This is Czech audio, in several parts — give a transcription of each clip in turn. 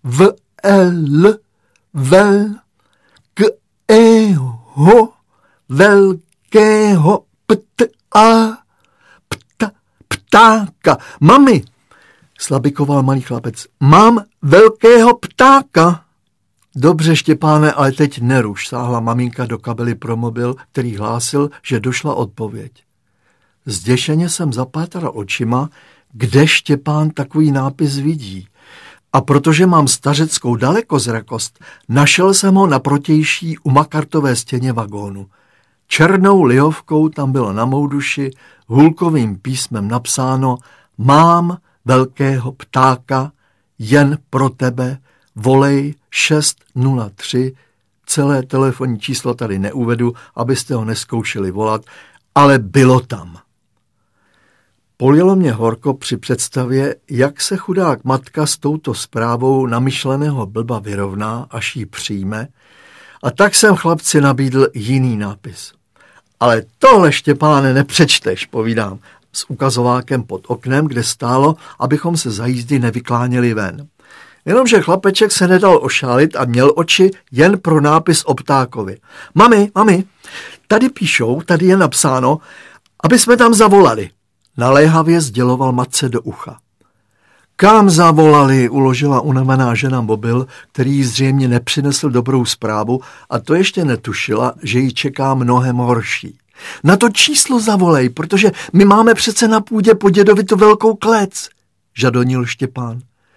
V-L, vel, k-e-ho, velkého, p-t-a, ptáka. Mami, slabikoval malý chlapec, mám velkého ptáka. Dobře, Štěpáne, ale teď neruš, sáhla maminka do kabely pro mobil, který hlásil, že došla odpověď. Zděšeně jsem zapátral očima, kde Štěpán takový nápis vidí. A protože mám stařeckou dalekozrakost, našel jsem ho na protější u makartové stěně vagónu. Černou lihovkou tam bylo na mou duši hulkovým písmem napsáno: mám velkého ptáka, jen pro tebe, volej 603, celé telefonní číslo tady neuvedu, abyste ho nezkoušeli volat, ale bylo tam. Poljelo mě horko při představě, jak se chudák matka s touto zprávou namyšleného blba vyrovná, až ji přijme, a tak jsem chlapci nabídl jiný nápis. Ale tohle, Štěpáne, nepřečteš, povídám, s ukazovákem pod oknem, kde stálo, abychom se za jízdy nevykláněli ven. Jenomže chlapeček se nedal ošálit a měl oči jen pro nápis o ptákovi. Mami, tady píšou, tady je napsáno, aby jsme tam zavolali. Naléhavě sděloval matce do ucha. Kam zavolali, uložila unavená žena mobil, který jí zřejmě nepřinesl dobrou zprávu, a to ještě netušila, že ji čeká mnohem horší. Na to číslo zavolej, protože my máme přece na půdě po dědovi tu velkou klec, žadonil Štěpán.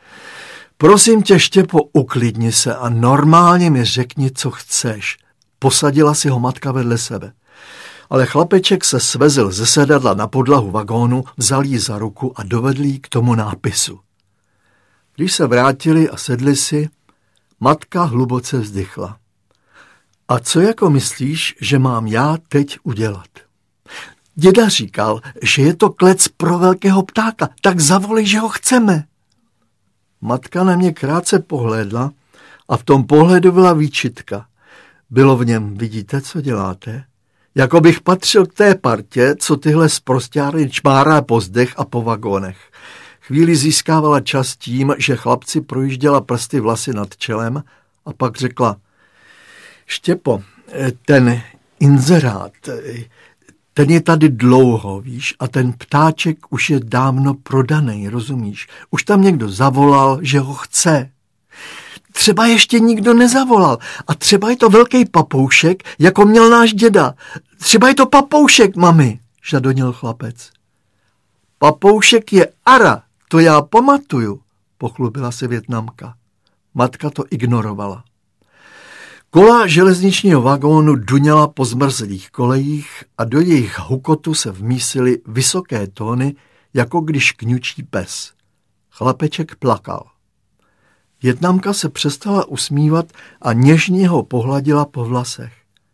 Prosím tě, Štěpo, uklidni se a normálně mi řekni, co chceš. Posadila si ho matka vedle sebe. Ale chlapeček se svezl ze sedadla na podlahu vagónu, vzal jí za ruku a dovedl jí k tomu nápisu. Když se vrátili a sedli si, matka hluboce vzdychla. A co jako myslíš, že mám já teď udělat? Děda říkal, že je to klec pro velkého ptáka, tak zavolej, že ho chceme. Matka na mě krátce pohlédla a v tom pohledu byla výčitka. Bylo v něm, vidíte, co děláte? Jako bych patřil k té partě, co tyhle sprosťárny čmárá po zdech a po vagónech. Chvíli získávala čas tím, že chlapci projížděla prsty vlasy nad čelem a pak řekla: Štěpo, ten inzerát, ten je tady dlouho, víš, a ten ptáček už je dávno prodaný, rozumíš? Už tam někdo zavolal, že ho chce. Třeba ještě nikdo nezavolal a třeba je to velký papoušek, jako měl náš děda. Třeba je to papoušek, mami, žadonil chlapec. Papoušek je Ara, to já pamatuju, pochlubila se Vietnamka. Matka to ignorovala. Kola železničního vagónu duněla po zmrzlých kolejích a do jejich hukotu se vmísily vysoké tóny, jako když kňučí pes. Chlapeček plakal. Vietnamka se přestala usmívat a něžně ho pohladila po vlasech.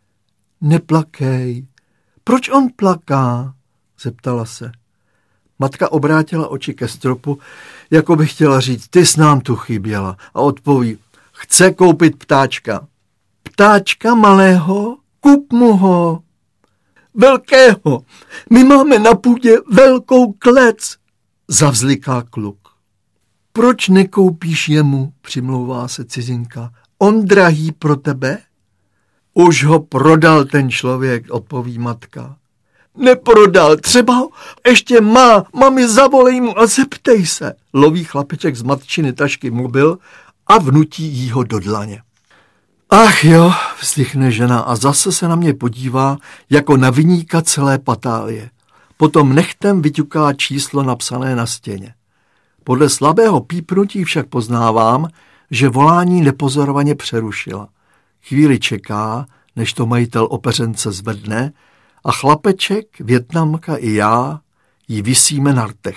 Neplakej. Proč on plaká? Zeptala se. Matka obrátila oči ke stropu, jako by chtěla říct, ty jsi nám tu chyběla, a odpoví, chce koupit ptáčka. Ptáčka malého? Kup mu ho. Velkého. My máme na půdě velkou klec, zavzliká kluk. Proč nekoupíš jemu, přimlouvá se cizinka. On drahý pro tebe? Už ho prodal ten člověk, odpoví matka. Neprodal, třeba ho ještě má, mami, zavolej mu a zeptej se. Loví chlapeček z matčiny tašky mobil a vnutí jí ho do dlaně. Ach jo, vzdychne žena a zase se na mě podívá jako na viníka celé patálie. Potom nechtem vyťuká číslo napsané na stěně. Podle slabého pípnutí však poznávám, že volání nepozorovaně přerušila. Chvíli čeká, než to majitel opeřence zvedne, a chlapeček, Vietnamka i já jí visíme na rtech.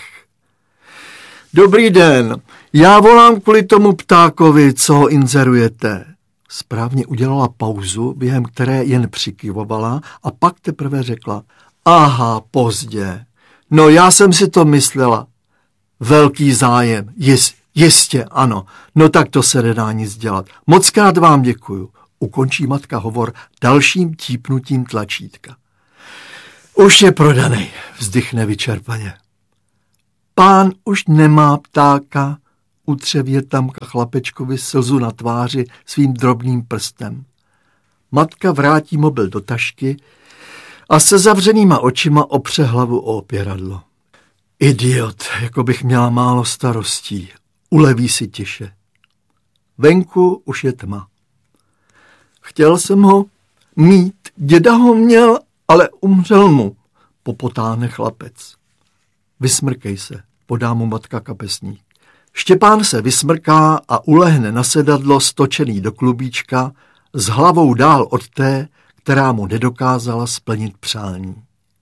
Dobrý den, já volám kvůli tomu ptákovi, co ho inzerujete. Správně udělala pauzu, během které jen přikyvovala a pak teprve řekla, aha, pozdě. No já jsem si to myslela. Velký zájem, jistě, ano. No tak to se nedá nic dělat. Mockrát vám děkuju. Ukončí matka hovor dalším típnutím tlačítka. Už je prodaný, vzdychne vyčerpaně. Pán už nemá ptáka, utře Větnamka chlapečkovi slzu na tváři svým drobným prstem. Matka vrátí mobil do tašky a se zavřenýma očima opře hlavu o opěradlo. Idiot, jako bych měla málo starostí. Uleví si tiše. Venku už je tma. Chtěl jsem ho mít, děda ho měl, ale umřel mu, popotáhne chlapec. Vysmrkej se, podá mu matka kapesník. Štěpán se vysmrká a ulehne na sedadlo stočený do klubíčka s hlavou dál od té, která mu nedokázala splnit přání.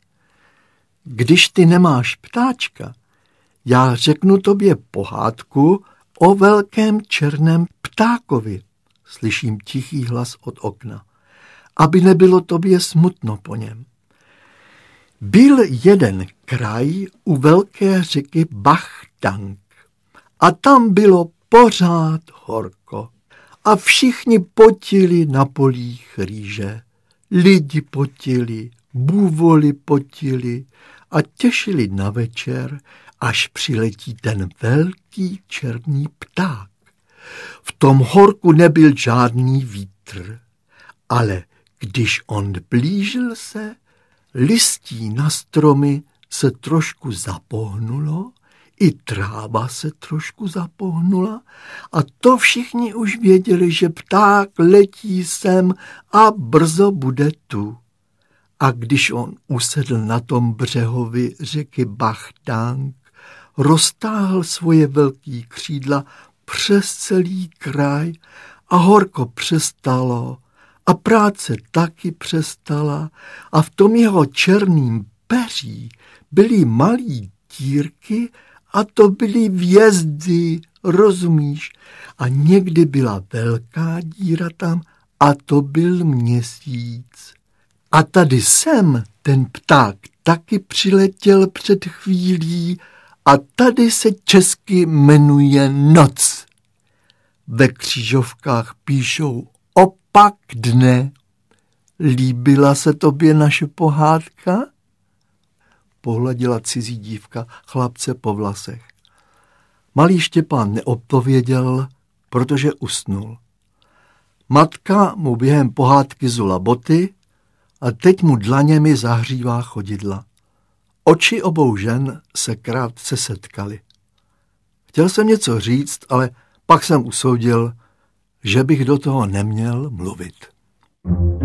Když ty nemáš ptáčka, já řeknu tobě pohádku o velkém černém ptákovi, slyším tichý hlas od okna, aby nebylo tobě smutno po něm. Byl jeden kraj u velké řeky Bachtang a tam bylo pořád horko a všichni potili na polích rýže. Lidi potili, bůvoli potili a těšili na večer, až přiletí ten velký černý pták. V tom horku nebyl žádný vítr, ale když on blížil se, listí na stromy se trošku zapohnulo, i tráva se trošku zapohnula a to všichni už věděli, že pták letí sem a brzo bude tu. A když on usedl na tom břehovi řeky Bachtang, roztáhl svoje velký křídla přes celý kraj a horko přestalo a práce taky přestala a v tom jeho černým peří byly malý dírky a to byly hvězdy, rozumíš? A někdy byla velká díra tam a to byl měsíc. A tady sem ten pták taky přiletěl před chvílí a tady se česky jmenuje noc. Ve křížovkách píšou opak dne. Líbila se tobě naše pohádka? Pohladila cizí dívka chlapce po vlasech. Malý Štěpán neodpověděl, protože usnul. Matka mu během pohádky zula boty a teď mu dlaněmi zahřívá chodidla. Oči obou žen se krátce setkaly. Chtěl jsem něco říct, ale pak jsem usoudil, že bych do toho neměl mluvit.